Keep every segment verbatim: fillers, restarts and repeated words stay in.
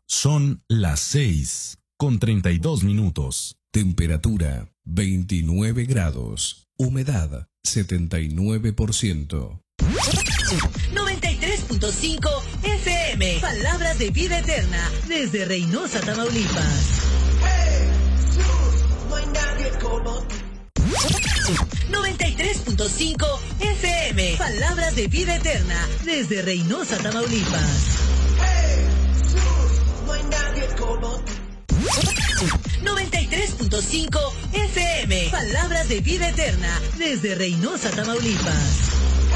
Son las seis con treinta y dos minutos. Temperatura veintinueve grados. Humedad setenta y nueve por ciento. noventa y tres punto cinco F M. Palabras de vida eterna. Desde Reynosa, Tamaulipas. No hay nadie como tú. noventa y tres punto cinco F M. Palabras de vida eterna. Desde Reynosa, Tamaulipas. No hay nadie como tú. noventa y tres punto cinco F M. Palabras de vida eterna. Desde Reynosa, Tamaulipas.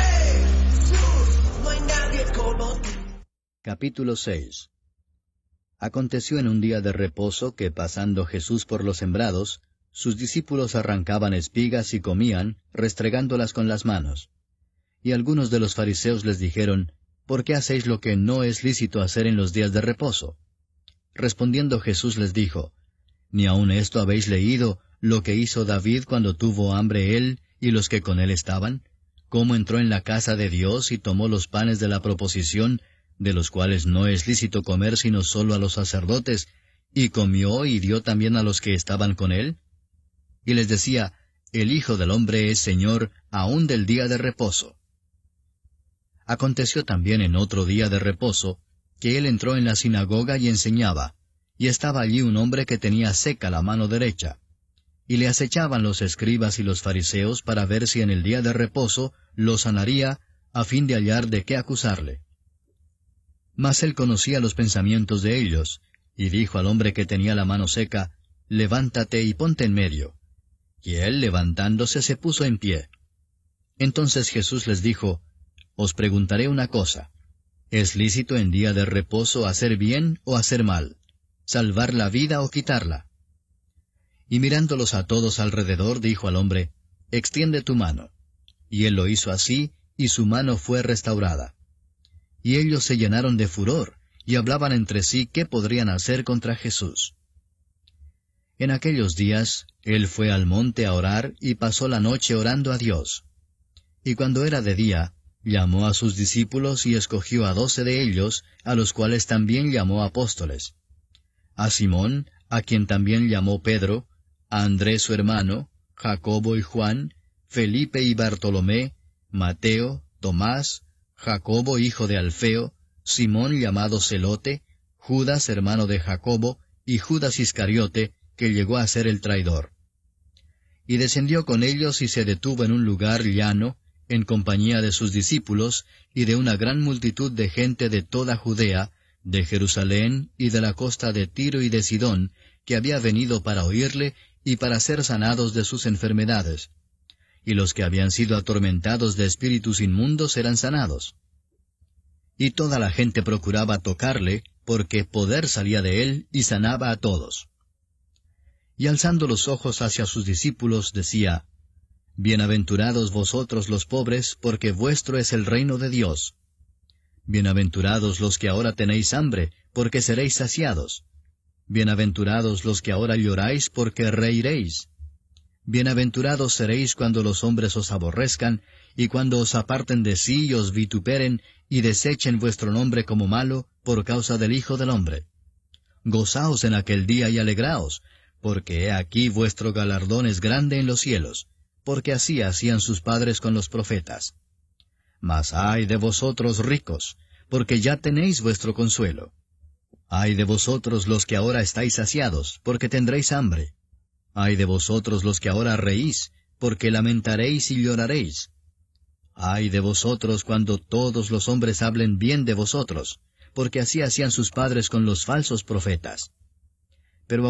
No hay nadie como tú. Capítulo seis. Aconteció en un día de reposo que, pasando Jesús por los sembrados, sus discípulos arrancaban espigas y comían, restregándolas con las manos. Y algunos de los fariseos les dijeron, ¿por qué hacéis lo que no es lícito hacer en los días de reposo? Respondiendo Jesús les dijo, ¿ni aun esto habéis leído lo que hizo David cuando tuvo hambre él y los que con él estaban? ¿Cómo entró en la casa de Dios y tomó los panes de la proposición, de los cuales no es lícito comer sino solo a los sacerdotes, y comió y dio también a los que estaban con él? Y les decía, el Hijo del Hombre es Señor aún del día de reposo. Aconteció también en otro día de reposo, que él entró en la sinagoga y enseñaba, y estaba allí un hombre que tenía seca la mano derecha. Y le acechaban los escribas y los fariseos para ver si en el día de reposo lo sanaría, a fin de hallar de qué acusarle. Mas él conocía los pensamientos de ellos, y dijo al hombre que tenía la mano seca, levántate y ponte en medio. Y él, levantándose, se puso en pie. Entonces Jesús les dijo, os preguntaré una cosa. ¿Es lícito en día de reposo hacer bien o hacer mal? ¿Salvar la vida o quitarla? Y mirándolos a todos alrededor, dijo al hombre, extiende tu mano. Y él lo hizo así, y su mano fue restaurada. Y ellos se llenaron de furor, y hablaban entre sí qué podrían hacer contra Jesús. En aquellos días, él fue al monte a orar, y pasó la noche orando a Dios. Y cuando era de día, llamó a sus discípulos y escogió a doce de ellos, a los cuales también llamó apóstoles. A Simón, a quien también llamó Pedro, a Andrés su hermano, Jacobo y Juan, Felipe y Bartolomé, Mateo, Tomás, Jacobo hijo de Alfeo, Simón llamado Celote, Judas hermano de Jacobo, y Judas Iscariote, que llegó a ser el traidor. Y descendió con ellos y se detuvo en un lugar llano, en compañía de sus discípulos, y de una gran multitud de gente de toda Judea, de Jerusalén y de la costa de Tiro y de Sidón, que había venido para oírle y para ser sanados de sus enfermedades. Y los que habían sido atormentados de espíritus inmundos eran sanados. Y toda la gente procuraba tocarle, porque poder salía de él y sanaba a todos. Y alzando los ojos hacia sus discípulos, decía, bienaventurados vosotros los pobres, porque vuestro es el reino de Dios. Bienaventurados los que ahora tenéis hambre, porque seréis saciados. Bienaventurados los que ahora lloráis, porque reiréis. Bienaventurados seréis cuando los hombres os aborrezcan, y cuando os aparten de sí y os vituperen, y desechen vuestro nombre como malo, por causa del Hijo del Hombre. Gozaos en aquel día y alegraos, porque he aquí vuestro galardón es grande en los cielos, porque así hacían sus padres con los profetas. Mas ay de vosotros ricos, porque ya tenéis vuestro consuelo. Ay de vosotros los que ahora estáis saciados, porque tendréis hambre. Ay de vosotros los que ahora reís, porque lamentaréis y lloraréis. Ay de vosotros cuando todos los hombres hablen bien de vosotros, porque así hacían sus padres con los falsos profetas.